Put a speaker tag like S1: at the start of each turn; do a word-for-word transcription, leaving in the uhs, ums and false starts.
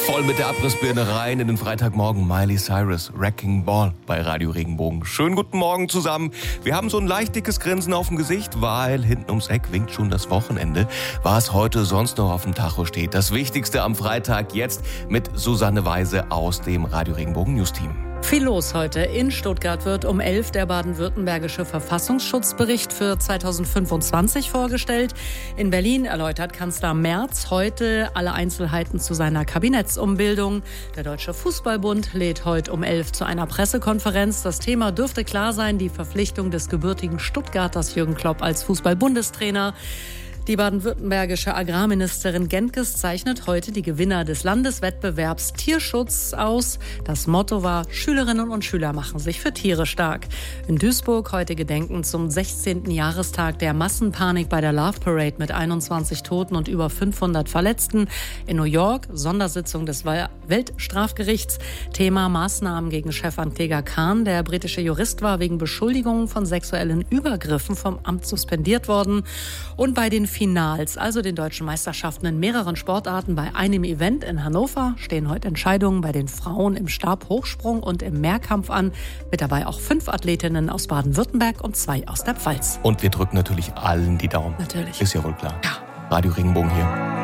S1: Voll mit der Abrissbirne rein in den Freitagmorgen. Miley Cyrus, Wrecking Ball bei Radio Regenbogen. Schönen guten Morgen zusammen. Wir haben so ein leicht dickes Grinsen auf dem Gesicht, weil hinten ums Eck winkt schon das Wochenende. Was heute sonst noch auf dem Tacho steht. Das Wichtigste am Freitag jetzt mit Susanne Weise aus dem Radio Regenbogen News Team.
S2: Viel los heute. In Stuttgart wird um elf der baden-württembergische Verfassungsschutzbericht für zweitausendfünfundzwanzig vorgestellt. In Berlin erläutert Kanzler Merz heute alle Einzelheiten zu seiner Kabinettsumbildung. Der Deutsche Fußballbund lädt heute um elf zu einer Pressekonferenz. Das Thema dürfte klar sein, die Verpflichtung des gebürtigen Stuttgarters Jürgen Klopp als Fußball-Bundestrainer. Die baden-württembergische Agrarministerin Genkes zeichnet heute die Gewinner des Landeswettbewerbs Tierschutz aus. Das Motto war, Schülerinnen und Schüler machen sich für Tiere stark. In Duisburg heute Gedenken zum sechzehnten Jahrestag der Massenpanik bei der Love Parade mit einundzwanzig Toten und über fünfhundert Verletzten. In New York Sondersitzung des Weltstrafgerichts. Thema Maßnahmen gegen Chefankläger Khan. Der britische Jurist war wegen Beschuldigungen von sexuellen Übergriffen vom Amt suspendiert worden. Und bei den Finals, also den deutschen Meisterschaften in mehreren Sportarten. Bei einem Event in Hannover stehen heute Entscheidungen bei den Frauen im Stabhochsprung und im Mehrkampf an. Mit dabei auch fünf Athletinnen aus Baden-Württemberg und zwei aus der Pfalz.
S1: Und wir drücken natürlich allen die Daumen.
S2: Natürlich.
S1: Ist ja wohl klar.
S2: Ja.
S1: Radio Regenbogen hier.